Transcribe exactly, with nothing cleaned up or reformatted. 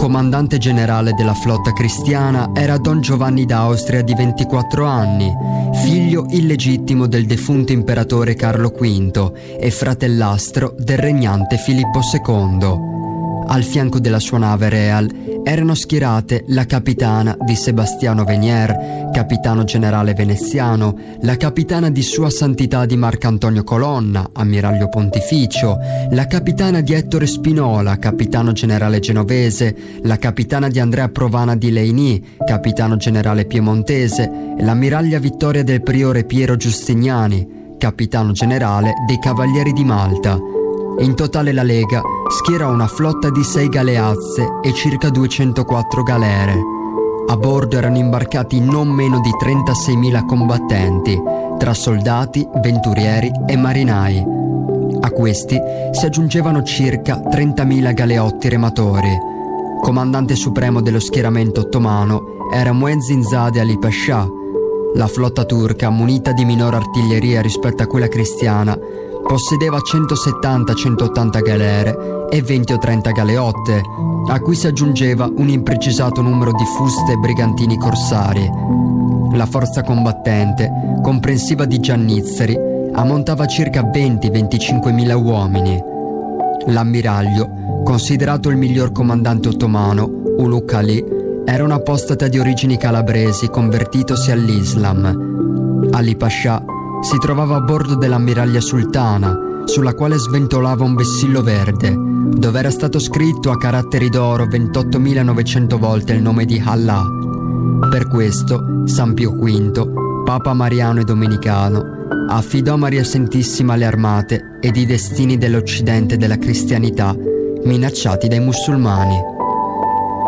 Comandante generale della flotta cristiana era Don Giovanni d'Austria di ventiquattro anni, figlio illegittimo del defunto imperatore Carlo quinto e fratellastro del regnante Filippo secondo. Al fianco della sua nave Real erano schierate la capitana di Sebastiano Venier, capitano generale veneziano, la capitana di Sua Santità di Marcantonio Colonna, ammiraglio pontificio, la capitana di Ettore Spinola, capitano generale genovese, la capitana di Andrea Provana di Leini, capitano generale piemontese, e l'ammiraglia Vittoria del Priore Piero Giustiniani, capitano generale dei Cavalieri di Malta. In totale la Lega schiera una flotta di sei galeazze e circa duecentoquattro galere. A bordo erano imbarcati non meno di trentaseimila combattenti, tra soldati, venturieri e marinai. A questi si aggiungevano circa trentamila galeotti rematori. Comandante supremo dello schieramento ottomano era Muezzin Zade Ali Pascià. La flotta turca, munita di minore artiglieria rispetto a quella cristiana, possedeva centosettanta centottanta galere e venti o trenta galeotte, a cui si aggiungeva un imprecisato numero di fuste e brigantini corsari. La forza combattente, comprensiva di giannizzeri, ammontava circa venti venticinquemila uomini. L'ammiraglio, considerato il miglior comandante ottomano, Ulugh Ali, era un apostata di origini calabresi convertitosi all'Islam. Ali Pascià si trovava a bordo dell'ammiraglia Sultana, sulla quale sventolava un vessillo verde, dove era stato scritto a caratteri d'oro ventottomilanovecento volte il nome di Allah. Per questo San Pio quinto, Papa Mariano e Domenicano, affidò a Maria Santissima le armate ed i destini dell'Occidente e della cristianità minacciati dai musulmani.